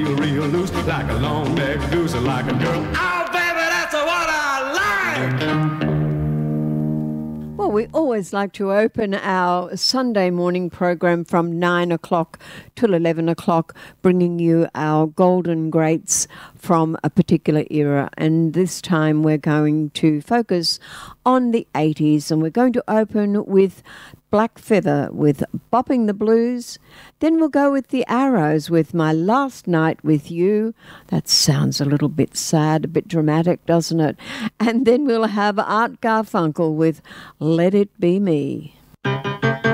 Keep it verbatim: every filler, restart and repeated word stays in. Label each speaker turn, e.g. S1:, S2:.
S1: Real, real loose, like a long-necked goose, like a girl. Oh, baby, that's what I like!
S2: Well, we always like to open our Sunday morning program from nine o'clock till eleven o'clock, bringing you our golden greats from a particular era. And this time we're going to focus on the eighties, and we're going to open with Black Feather with Bopping the Blues. Then we'll go with the Arrows with My Last Night with You. That sounds a little bit sad, a bit dramatic, doesn't it? And then we'll have Art Garfunkel with Let It Be Me.